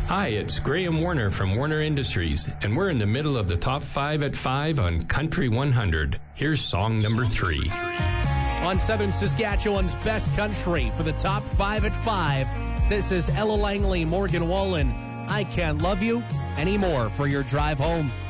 Hi, it's Graham Warner from Warner Industries, and we're in the middle of the Top 5 at 5 on Country 100. Here's song number 3. On Southern Saskatchewan's Best Country for the Top 5 at 5, this is Ella Langley, Morgan Wallen, I Can't Love You Anymore for your drive home.